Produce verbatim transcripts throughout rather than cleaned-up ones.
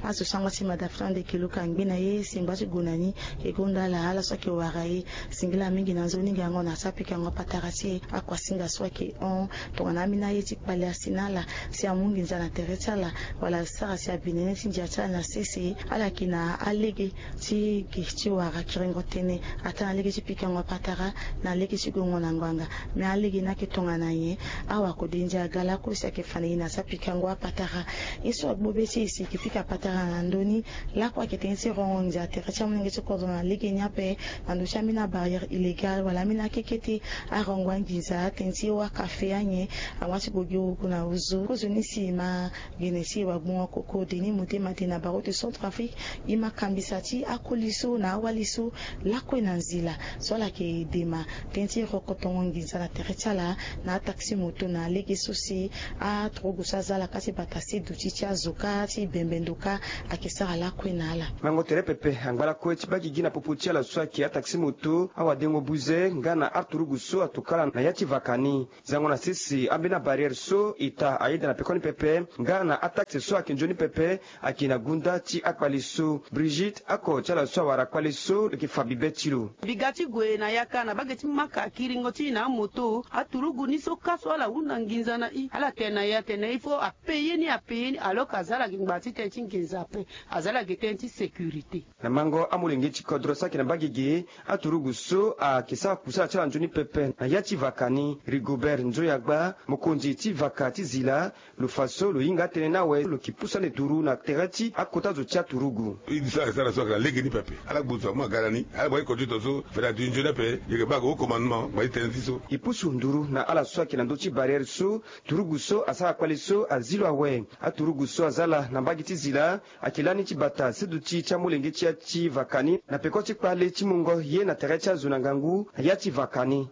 aso sanga si madafran de kiluka ngina ye simba si gunani ke gonda la ala so ke warai singila mingi na zoni ngango na sapika ngo patarasi akwa singa swake on to na mina ye tikpale asinala si amungi nzana teretala wala sara si abinene sinja na sisi ala kina alege ti kichi wara kirengo tene ata alege ti pika ngo patara na alege si gongo na ngwanga me alege na ke tonga na ye awa ko denja gala ko si ke fana ina sapika ngo patara iso bobe si si ki pika patara na ndoni la kwa ke tensi rongo nja teretala mungi ti ko na alege nyape na ndo chamina barrière illégal wala mina kekete a rongwa ngiza tensi wa cafe anye awasi bogyo kuna uzu ko zoni si ma genesi wa bungo koko deni mute matena barote Centrafrique ima kambisati akoliso na waliso lako na nzila sola ke dema tensi rokotongo ngiza na teretala na taxi moto na lege sosi a trogo sazala kasi batasi duchichi azoka ti bembendoka akesara lako na ala mango terepepe angala ko etibaki gina popotia la swaki a taxi moto awa dengo buze ngana Arthur Gusso atukala na yati vakani zango na sisi ambina barrière so ita aida na pekoni pepe ngana attaque so akinjoni pepe akina gunda ti akwaliso Brigitte ako chala so wara kwaliso ki fabibe tilo bigati gwe na yaka na bageti maka kiringo ti na moto aturugu ni so kaso ala una nginza na i ala tena ya tena ifo a payer ni a payer alors kazala ngbati tenti nginza pe azala getenti sécurité na mango amulenge ti kodro saki na bagigi aturugu so a kisa kusa chala njoni pepe na yati vakani Rigobert Nzoyagba mokonzi ti vakati zila lufaso lo inga tene nawe lo kipusa ne turu na terati akota zo tia turugu isa sala so kala lege ni pepe ala gbuza mo garani ala boy ko jito so fera du njone pe yeke ba ko commandement ba tenzi so ipusu nduru na ala so kina ndochi barrière so turugu so asa kwali so azilo awe aturugu so azala na bagiti zila akilani ti bata seduti cha mulenge ti ti vakani na pekoti kwale ti mungo ye na terati azuna ngangu ya ti vakani.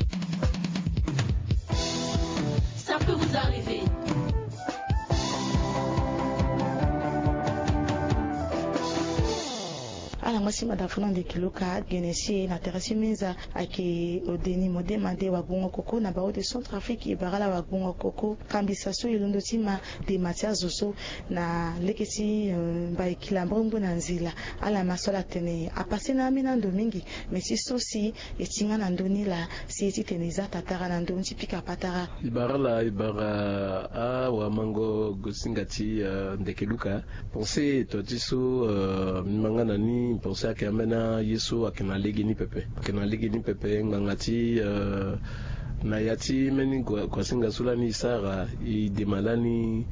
Ça peut vous arriver. ala ngasi madafuna de kiloka genesi na terasi minza ake odeni modema de wabungo koko na bao de Centrafrique ibarala wabungo koko kambisa so ilondo tima de matia zoso na leketi ba ikilambongo na nzila ala masola tene apase na mina ndo mingi mesi sosi etinga na ndoni la si eti teneza tatara na ndo ntipika patara ibarala ibara a wa mango gosingati uh, ndekeluka pensez totiso uh, mangana ni pensez à Kamena Yesu akina legi ni pepe akina legi ni pepe ngangati uh, na yati meni kwa singa sula ni sara i demalani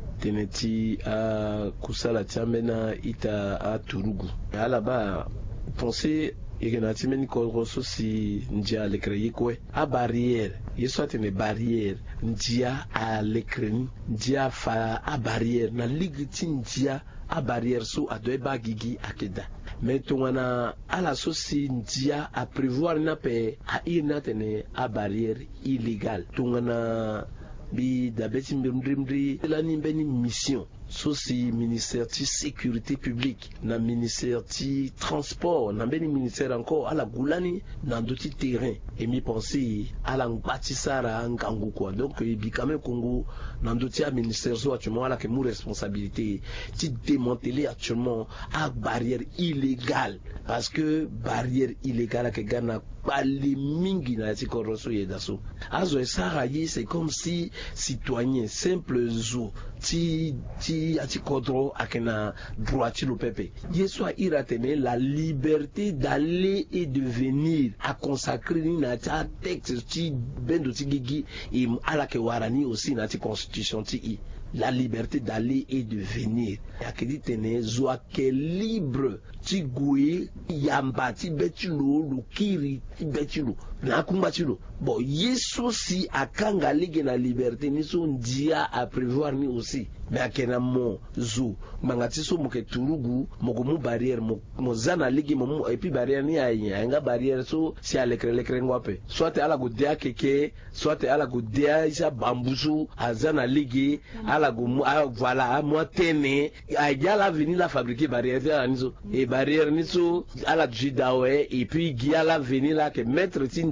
teneti a kusala tiamena ita a turugu ala ba pensez igenati meni ko sosi njia le créer quoi a barrière yeso atene barrière njia a le créer njia fa a barrière na ligiti njia a barrière so adoe bagigi akeda mais tongana ala sosi njia a prévoir na pe a ina tene a barrière illégale tongana bi dabeti mbrimdri la ni beni mission sosi ministère ti sécurité publique na ministère ti transport na beni ministère encore ala gulani na ndoti terrain et mi penser ala ngati sara ngangu quoi donc bi quand même Congo na ndoti a ministère so actuellement ala que mon responsabilité ti démanteler actuellement a barrière illégale parce que barrière illégale que Ghana bali mingi na ti koroso yedaso azo sara yi c'est comme si citoyen simple zo ti ti ati kodro akena droit ti lo pepe yeso a iratene la liberté d'aller et de venir à consacrer ni na ta texte ti bendo ti gigi et ala ke warani aussi na ti constitution ti i la liberté d'aller et de venir akedi tene zo ke libre ti gwe yamba ti betilo lo kiri ti betilo na kumba ti lo bon yeso si akanga lege na liberté ni so ndia a prévoir ni aussi mais akena mo zo mangati so mo ke turugu mo go mo barrière mo mo zana lege mo et puis barrière ni ayi nga barrière so si ale kre le kre ngwape soit ala go dia keke soit ala go dia isa bambusu azana lege ala go voilà moi tene ayala venir la fabriquer barrière ni so et barrière ni so ala jidawe et puis giala venir la que mettre tin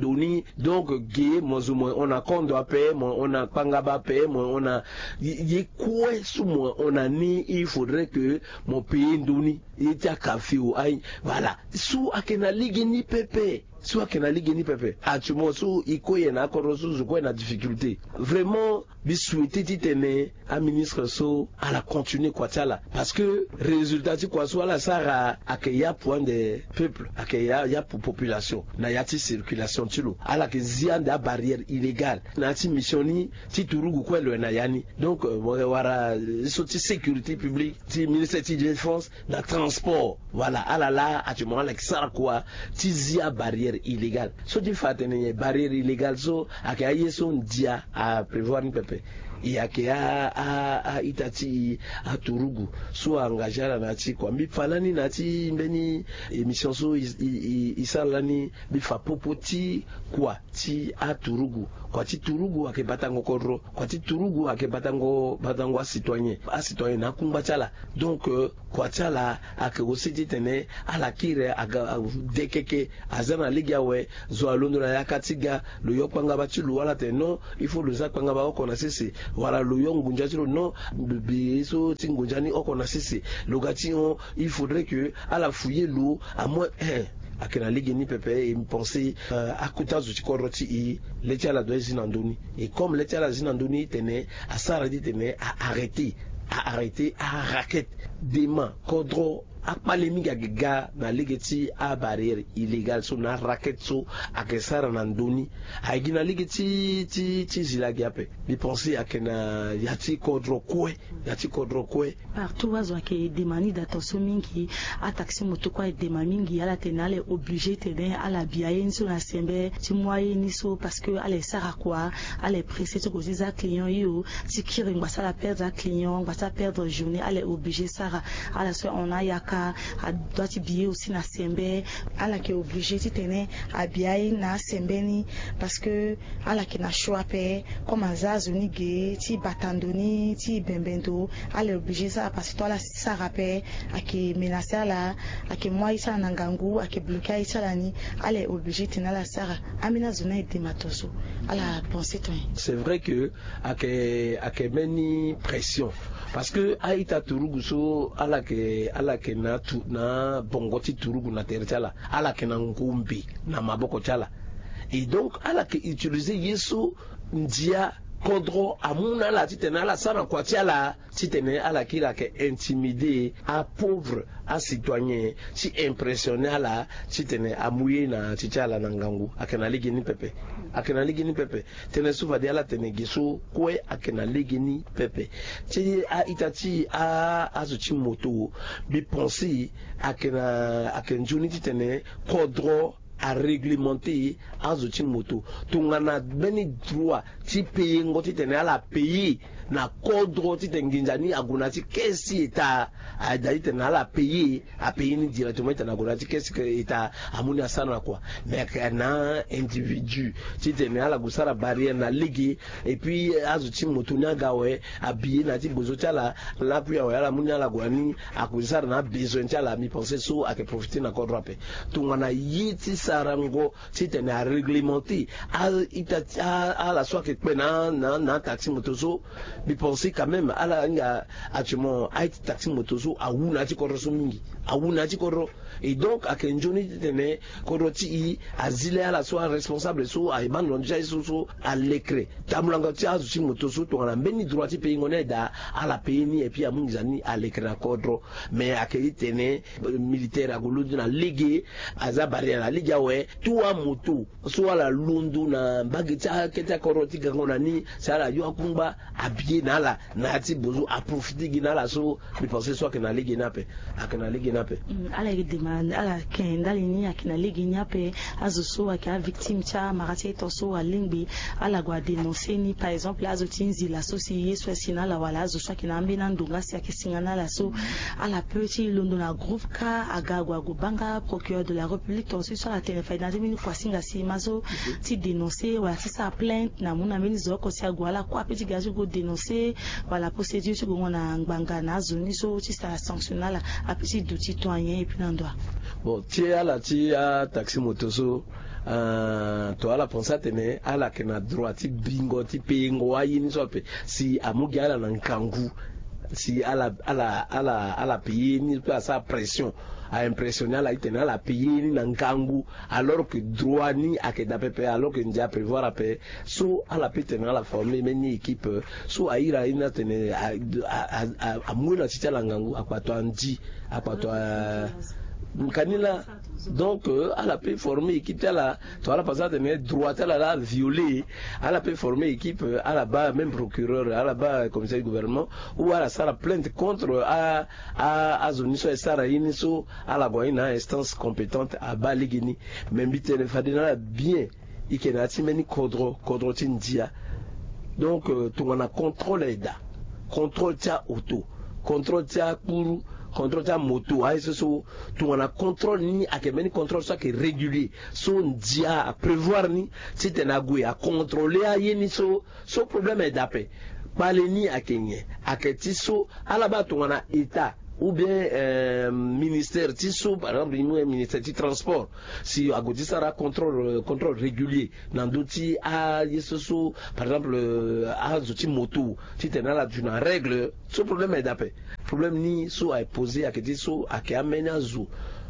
ndoni donc ge mozumo on a kondo ape on a pangaba pe on a y quoi sous moi on a ni il faudrait que mon pays ndoni était café ou aïe voilà sous akena ligue ni pepe soit que na ligue ni pepe atumo so iko yena koroso zo ko na difficulté vraiment bi souhaiter titene a ministre so à la continuer quoi tala parce que résultat ti quoi soit la sara akeya point de peuple akeya ya pour population na yati circulation tilo ala ke ziande a barrière illégale na ti missioni ti turugu ko le na yani donc wara so ti sécurité publique ti ministère ti défense na transport voilà ala la atumo ala sara quoi ti zia barrière illégal so di fatene barrière illégale so ake aye so ndia a prévoir ni pepe et ake a a, a itati a turugu so engagera na ti kwa mi falani na ti mbeni émission so isalani bi fa popoti kwa ti a turugu kwa ti turugu ake batango kodro kwa ti turugu ake batango batango a citoyen a citoyen na kumba chala donc euh, kwa chala ake ositi tene ala kire aga dekeke azana liga we zo alondo na yakatiga lo yokwanga bachilu wala te no il faut le zakwanga ba okona sisi wala lo yongunja chilo no biso tingunjani okona sisi lo gati on il faudrait que ala fouiller l'eau à moins eh akena ligue ni pepe et me penser euh, à côté de koroti i letia la doit zinandoni et comme letia la zinandoni tenait à ça dit tenait à arrêter à arrêter à raquette des mains kodro a palemi gaga na ligeti a barrière illégale so na raquette so akesara na ndoni aigina ligeti ti ti zilagi ape bi penser akena yati kodro kwe yati kodro kwe partout wazo ke demani d'attention mingi a taxi moto kwa dema mingi ala tenale obligé tene ala biaye nso na sembe ti moye ni so parce que ala sara quoi ala pressé to koziza client yo ti kiri ngba la perdre client ngba sa perdre journée ala obligé sara ala so on a yaka a doit billet aussi na sembe ala ke obligé ti tene a biaye na sembe ni parce que ala ke na choix pe comme azazo ni ge ti batandoni ti bembendo ala obligé ça parce que toi la ça rappelle à qui menacer là à qui moi ça nangangu à qui bloquer ça là ni allez obligé tena la sara amina zona et matoso à la pensée toi c'est vrai que à que à que meni pression parce que aita turugu so ala ke ala ke na tu na bongoti turugu na terchala ala ke na ngumbi na maboko chala et donc ala ke utiliser yeso ndia kodro amuna la titena la sana kwa tiala titene ala kila ke intimider a pauvre a citoyen si impressionné la titene amouye na titiala na ngangu akena ligi ni pepe akena ligi ni pepe tene suva de ala tene giso kwe akena ligi ni pepe ti a itati a azuchi moto bi penser akena akenjuni titene kodro à réglementer azotin moto tungana beni droit ti payer ngoti tene ala payer na kodro ti tenginjani agunati kesi eta adali tene ala payer a payer ni directement tene agunati kesi eta amuni asana quoi mais na individu ti tene ala gusara barrière na ligue et puis azotin moto na gawe abiye na ti bozo tala la puis ala muni ala gwani akuzara na besoin tala mi penser so a que profiter na kodro pe tungana yiti sarango ti tene a réglementer a ita a la soit que na na na taxi motoso bi penser quand même ala nga actuellement a taxi motoso a wuna ti koroso mingi a wuna ti koro et donc a kenjoni ti tene koroti i azile ala soit responsable so a iban lonja so so a l'écrit tamulanga ti azu ti motoso to na mbeni droit ti pays ngone da ala pays ni et puis amungizani a l'écrit na kodro mais a ke tene militaire a gulu na ligue aza barrière la ligue ouais tuwa moto so ala lundu na mbagi ta keta koroti gangona ni sala yo akumba abie na la na ti bozo a profiter gina la so mi penser soit que na ligue na pe akena ligue na pe ala demande ala kenda lini akena ligue nya pe azo so aka victime cha marati to so alingbi ala gwa dénoncer ni par exemple azo tinzi la so si yeso sina la wala azo so kina mbina ndunga si akisingana la so ala petit londo na groupe ka agagwa go banga procureur de la République to so la tene faida mini kwa singa si mazo ti dénoncer wala si sa plainte na muna mini zoko si agwala kwa petit gazu go dénoncer wala procédure si go na ngbanga na zoni so ti sa sanctionnala a petit du citoyen et puis n'doit bon ti ala ti a taxi moto so Uh, to ala pensa tene ala kena droit ti bingo ti pengo ayi ni so pe si amugi ala na nkangu si ala ala ala ala payer ni pa sa pression a impressionner la itena ala payer ni na nkangu alors que droit ni akeda pepe alors que ndia prévoir ape so ala petena ala former meni équipe so aira ina tene a a a, a mwina ti la nkangu akwato anji akwato kanila donc euh, elle a pu former équipe là tu as la passé de droit elle a violé elle a pu former équipe à la bas même procureur à la bas commissaire du gouvernement ou à la salle plainte contre à à à zoniso et sara iniso à la goïna instance compétente à Baligini même bitene fadina bien ikenati meni kodro kodro tindia donc euh, tout on a contrôle eda contrôle tia auto contrôle tia pour contrôle ta moto ai so tu on a contrôle ni a que meni contrôle ça qui est régulier so dia à prévoir ni si tu na gwe à contrôler a yeni so so problème est d'appel parler ni a kenye a que ti so ala ba tu on a état ou bien euh, ministère tiso par exemple nous ministère du transport si à côté ça contrôle contrôle régulier dans d'autres à yesoso par exemple à zoti moto si tu na la tu na règle ce problème est d'appel problème ni so a posé à que so à que amena zo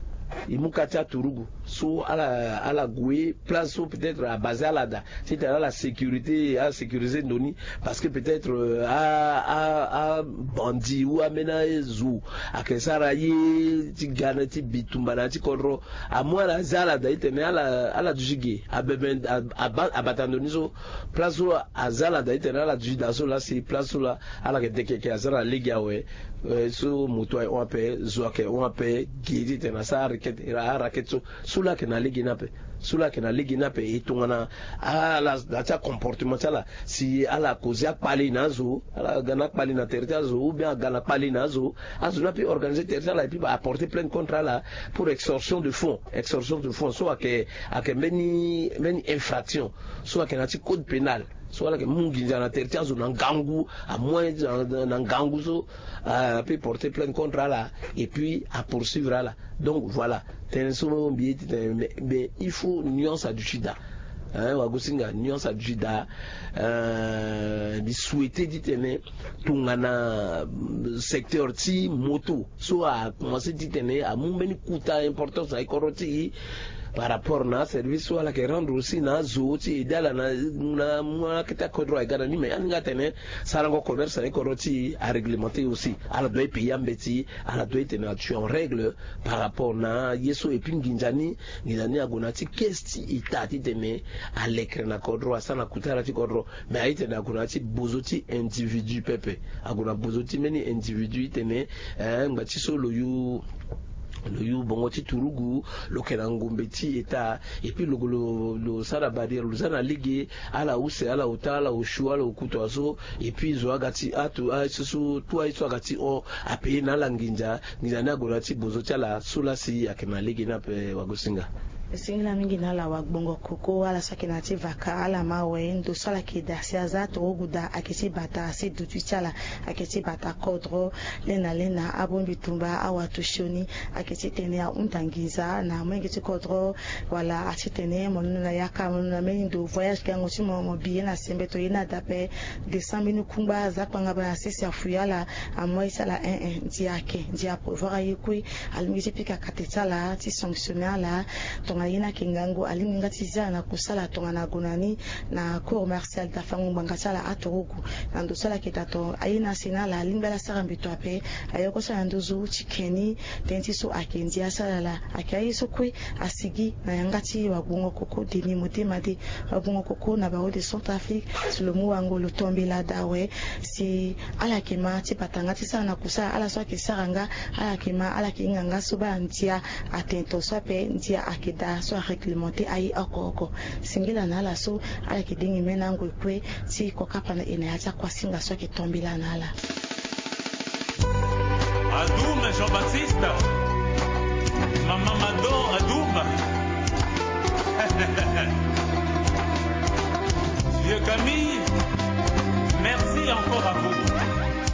imukata turugu so ala ala goué place so peut-être à bazalada c'est à la sécurité à sécuriser ndoni parce que peut-être à à à bandi ou amena zo à que ça raye ti gana ti bitumbana ti kodro à moi la zalada itene ala ala djigé à beben à batandoni so place so à zalada itene ala djida so là c'est place so là ala que deke que azara liga ouais so moto on appelle zo que on appelle gidi tena sa raket ra raket so sula que na ligi nape sula que na ligi nape et tongana ala la comportement là si ala cause a pali nazo ala gana pali na territoire zo ou bien gana pali nazo azo na pi organiser territoire là et puis apporter plein de contrats là pour extorsion de fonds extorsion de fonds soit que à que meni meni infraction soit que na ti code pénal soit que mungi na territoire zo na ngangu à moins na ngangu so à peut porter plein de contrats là et puis à poursuivre là donc voilà tenso bien mais il faut nuance à du chida hein wagosinga nuance à du chida euh di souhaiter dit tene tungana secteur ti moto so a commencer dit tene a mumbeni kuta importance à koroti par rapport na service wala ke rendre aussi na zoti idala na na mwa kita kodro ay gana ni me anga tene sarango commerce ay koroti à réglementer aussi ala doit payer mbeti ala doit tenir tu en règle par rapport na yeso et puis nginjani nginjani agonati kesti itati teme à l'écran na kodro asana kutara ti kodro mais ay tene agonati bozoti individu pepe agona bozoti meni individu tene eh ngati solo yu le yu bongo ti turugu lo kena ngombeti eta et puis le le le sala badir le sala ligue ala use ala utala ushu ala ukuto aso et puis zo agati atu a susu tu a iso agati o ape na langinja nginja na gorati bozo chala sula si akena ligue na pe wagosinga singila mingi na la wagbongo koko ala sakina ti vaka ala mawe ndo sala ki da si azato oguda akisi bata si dutu chala akisi bata kodro lena lena abombi tumba awa tushoni akisi tene ya untangiza na mwengi ti kodro wala ati tene monu na yaka monu na meni ndo voyage kango ti mo biye na sembe to yena dape décembre ni kumba zakpanga ba sisi afuyala amoi sala un un ndi ake ndi aprovora yekui almisi pika katetala ti sanctionner la tonga yina kingango aliminga tiza na kusala tonga na gunani na cour martial ta fangu banga sala atorugu na ndo sala kitato ayina sinala alimbala sara mbito ape ayoko sala ndozu chikeni tenti so akendi asala la akayi so kwe asigi na yangati wabungo koko deni motema de wabungo koko na bao de Centrafrique sur le muwango lo tombela dawe si ala kema ti patanga ti sala na kusala ala so ke saranga ala kema ala kinganga so ba ntia atento so pe ntia akeda so réglementé ai akoko singila na la so ala ke dingi menango kwe si kokapa na ina ya kwa singa so ke tombela na la Adouma Jean-Baptiste Maman Mado Adouma bravo.